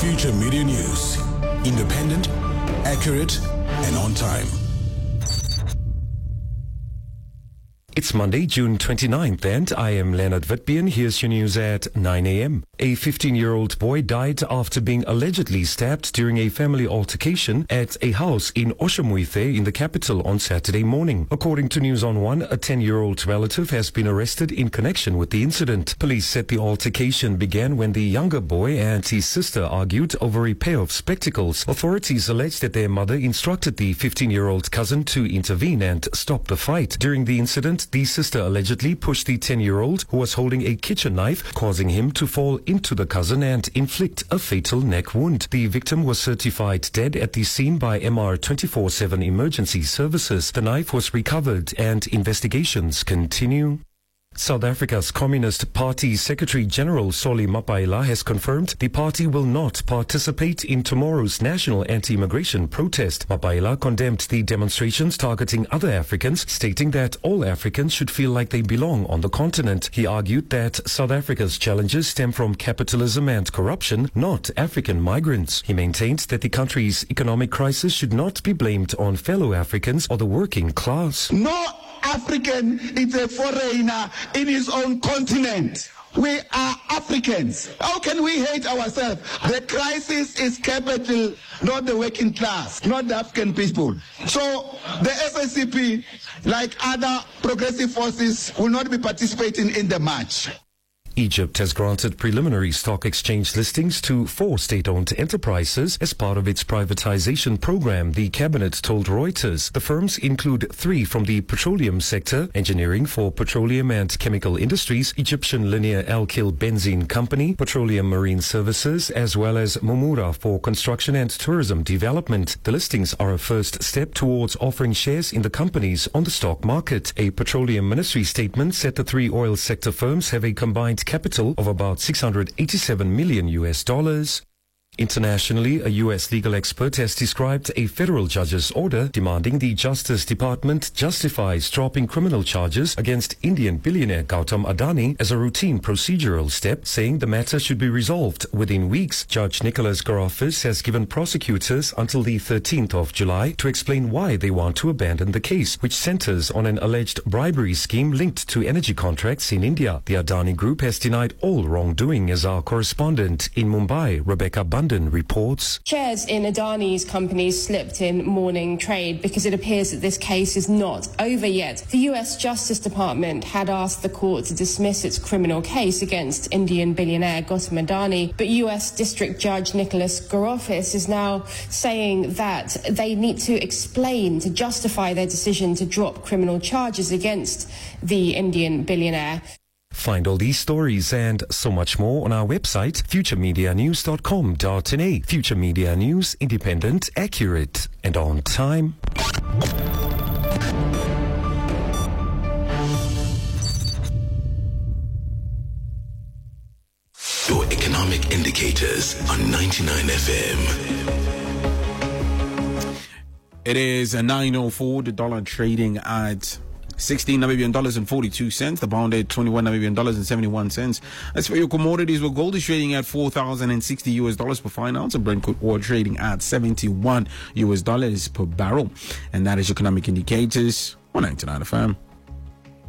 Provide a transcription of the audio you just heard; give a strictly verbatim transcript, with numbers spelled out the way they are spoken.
Future Media News. Independent, accurate, and on time. It's Monday, June twenty-ninth, and I am Leonard Witbian. Here's your news at nine a.m. A fifteen-year-old boy died after being allegedly stabbed during a family altercation at a house in Oshamuithe in the capital on Saturday morning. According to News on One, a ten-year-old relative has been arrested in connection with the incident. Police said the altercation began when the younger boy and his sister argued over a pair of spectacles. Authorities alleged that their mother instructed the fifteen-year-old cousin to intervene and stop the fight. During the incident, the sister allegedly pushed the ten-year-old, who was holding a kitchen knife, causing him to fall into the cousin and inflict a fatal neck wound. The victim was certified dead at the scene by M R twenty-four seven Emergency Services. The knife was recovered and investigations continue. South Africa's Communist Party Secretary-General Solly Mapaila has confirmed the party will not participate in tomorrow's national anti-immigration protest. Mapaila condemned the demonstrations targeting other Africans, stating that all Africans should feel like they belong on the continent. He argued that South Africa's challenges stem from capitalism and corruption, not African migrants. He maintained that the country's economic crisis should not be blamed on fellow Africans or the working class. No African is a foreigner in his own continent. We are Africans. How can we hate ourselves? The crisis is capital, not the working class, not the African people. So the S A C P, like other progressive forces, will not be participating in the march. Egypt has granted preliminary stock exchange listings to four state-owned enterprises as part of its privatization program, the cabinet told Reuters. The firms include three from the petroleum sector: engineering for petroleum and chemical industries, Egyptian Linear Alkyl Benzene Company, Petroleum Marine Services, as well as Momura for construction and tourism development. The listings are a first step towards offering shares in the companies on the stock market. A petroleum ministry statement said the three oil sector firms have a combined capital of about six hundred eighty-seven million U S dollars. Internationally, a U S legal expert has described a federal judge's order demanding the Justice Department justifies dropping criminal charges against Indian billionaire Gautam Adani as a routine procedural step, saying the matter should be resolved within weeks. Judge Nicholas Garofis has given prosecutors until the thirteenth of July to explain why they want to abandon the case, which centers on an alleged bribery scheme linked to energy contracts in India. The Adani Group has denied all wrongdoing, as our correspondent in Mumbai, Rebecca Bundy, reports. Shares in Adani's companies slipped in morning trade because it appears that this case is not over yet. The U S Justice Department had asked the court to dismiss its criminal case against Indian billionaire Gautam Adani, but U S District Judge Nicholas Garofis is now saying that they need to explain, to justify their decision to drop criminal charges against the Indian billionaire. Find all these stories and so much more on our website, future media news dot com dot n a. Future Media News, independent, accurate, and on time. Your economic indicators on ninety-nine F M. It is a nine oh four, the dollar trading at sixteen Namibian dollars and forty-two cents. The pound at twenty-one Namibian dollars and seventy-one cents. As for your commodities, well, gold is trading at four thousand sixty U S dollars per fine ounce, and Brent crude oil trading at seventy-one U S dollars per barrel. And that is your economic indicators on ninety-nine F M.